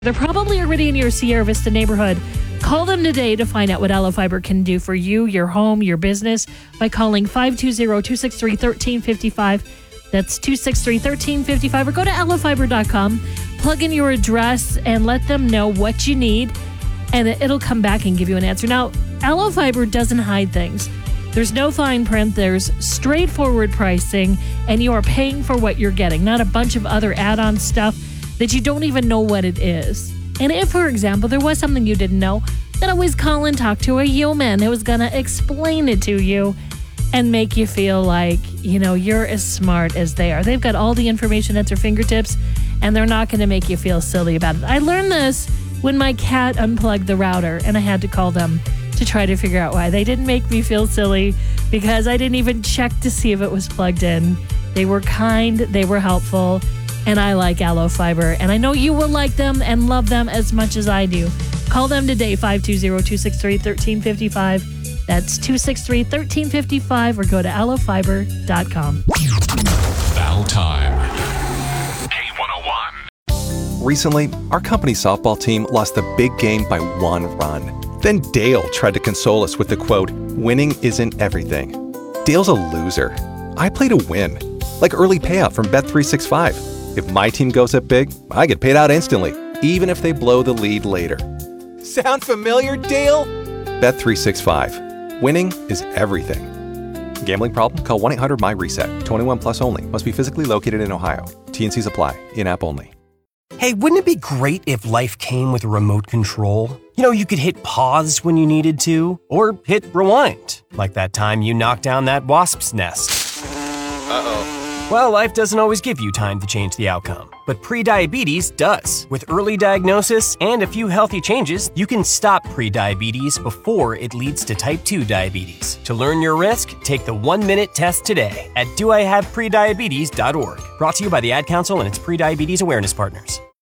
They're probably already in your Sierra Vista neighborhood. Call them today to find out what AlloFiber can do for you, your home, your business by calling 520-263-1355. That's 263-1355, or go to allofiber.com, plug in your address, and let them know what you need, and it'll come back and give you an answer. Now, AlloFiber doesn't hide things. There's no fine print. There's straightforward pricing, and you are paying for what you're getting, not a bunch of other add-on stuff that you don't even know what it is. And if, for example, there was something you didn't know, you can always call and talk to a human who's going to explain it to you and make you feel like, you're as smart as they are. They've got all the information at their fingertips, and they're not going to make you feel silly about it. I learned this when my cat unplugged the router, and I had to call them to try to figure out why. They didn't make me feel silly because I didn't even check to see if it was plugged in. They were kind, they were helpful, and I like AlloFiber, and I know you will like them and love them as much as I do. Call them today, 520-263-1355. That's 263-1355, or go to allofiber.com. Battle time. K101. Recently, our company softball team lost the big game by 1 run. Then Dale tried to console us with the quote, "Winning isn't everything." Dale's a loser. I play to win, like early payout from Bet365. If my team goes up big, I get paid out instantly, even if they blow the lead later. Sound familiar, Dale? Bet365. Winning is everything. Gambling problem? Call 1-800-MY-RESET. 21 plus only. Must be physically located in Ohio. T&Cs apply. In-app only. Hey, wouldn't it be great if life came with a remote control? You could hit pause when you needed to, or hit rewind, like that time you knocked down that wasp's nest. Uh-oh. Well, life doesn't always give you time to change the outcome, but prediabetes does. With early diagnosis and a few healthy changes, you can stop prediabetes before it leads to type 2 diabetes. To learn your risk, take the 1-minute test today at doihaveprediabetes.org. Brought to you by the Ad Council and its prediabetes awareness partners.